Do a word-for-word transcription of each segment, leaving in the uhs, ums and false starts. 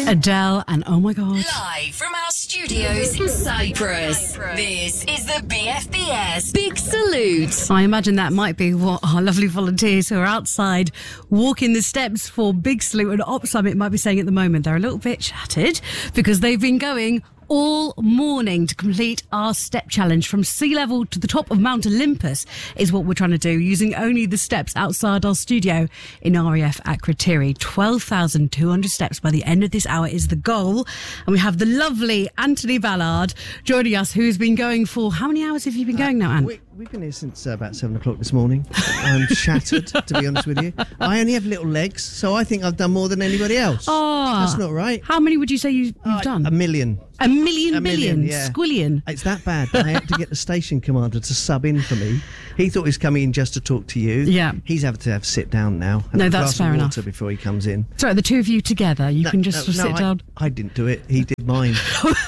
Adele and oh my God. Live from our studios in Cyprus, this is the B F B S Big Salute. I imagine that might be what our lovely volunteers who are outside walking the steps for Big Salute and Op Summit might be saying at the moment. They're a little bit shattered because they've been going all morning to complete our step challenge from sea level to the top of Mount Olympus is what we're trying to do using only the steps outside our studio in R A F at Kritiri. twelve thousand two hundred steps by the end of this hour is the goal. And we have the lovely Anthony Ballard joining us, who's been going for, how many hours have you been going now, Ant? We, we've been here since uh, about seven o'clock this morning. I'm shattered, to be honest with you. I only have little legs, so I think I've done more than anybody else. Oh, that's not right. How many would you say you, you've uh, done? A million. A million, a billion, million, yeah. squillion. It's that bad. I had to get the station commander to sub in for me. He thought he was coming in just to talk to you. Yeah. He's having to have to sit down now. Have No, a that's glass fair of enough. water before he comes in. Sorry, the two of you together, you no, can just no, sit no, down. I, I didn't do it. He did mine.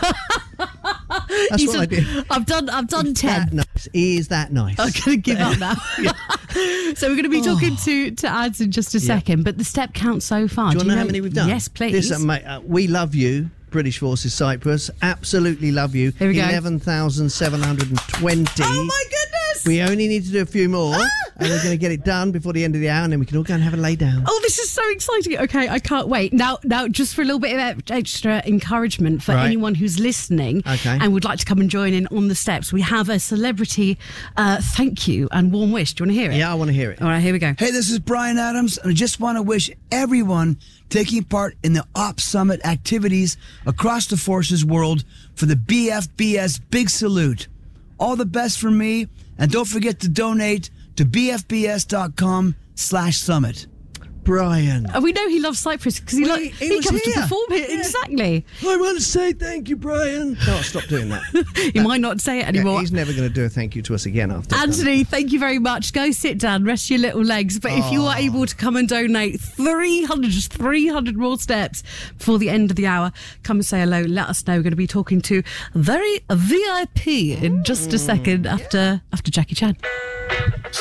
That's He what said, I did. I've done, I've done He's ten. That nice. He is that nice. I'm going to give up now. So we're going to be talking Oh. to, to ads in just a Yeah. second, but the step count so far. Do you want to know know how many we've done? Yes, please. Listen, mate, uh, we love you, British Forces Cyprus. Absolutely love you. Here we go. eleven thousand seven hundred twenty. Oh my goodness! We only need to do a few more, Ah! and we're going to get it done before the end of the hour, and then we can all go and have a lay down. Oh, this is so exciting. Okay, I can't wait. Now, now, just for a little bit of extra encouragement for Right. anyone who's listening Okay. and would like to come and join in on the steps, we have a celebrity uh, thank you and warm wish. Do you want to hear it? Yeah, I want to hear it. All right, here we go. Hey, this is Brian Adams, and I just want to wish everyone taking part in the Op Summit activities across the forces world for the B F B S Big Salute. All the best from me, and don't forget to donate to bfbs.com slash summit. Brian. And we know he loves Cyprus because he, Well, like, he- he, he was comes to here. perform here. Yeah. Exactly. I want to say thank you, Brian. No, stop doing that. He might not say it Yeah, anymore. he's never going to do a thank you to us again after that. Anthony, thank you very much. Go sit down, rest your little legs. But if you are able to come and donate three hundred, just three hundred more steps before the end of the hour, come and say hello. Let us know. We're going to be talking to very V I P in just a second after after Jackie Chan.